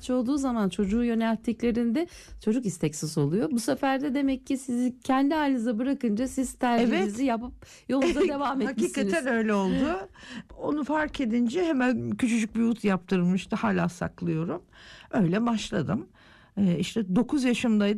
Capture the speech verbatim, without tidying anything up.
ihtiyaç olduğu zaman çocuğu yönelttiklerinde çocuk isteksiz oluyor. Bu sefer de demek ki sizi kendi halinize bırakınca siz tercihinizi Evet. yapıp yolunuza devam etmişsiniz. Hakikaten öyle oldu. Onu fark edince hemen küçücük bir ut yaptırmıştı. Hala saklıyorum. Öyle başladım. Ee, işte dokuz yaşımdaydım.